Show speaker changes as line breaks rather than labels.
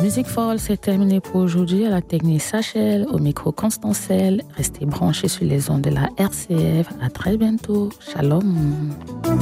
Musique folle, c'est terminé pour aujourd'hui. À la technique Sachel, au micro Constancel. Restez branchés sur les ondes de la RCF. À très bientôt. Shalom.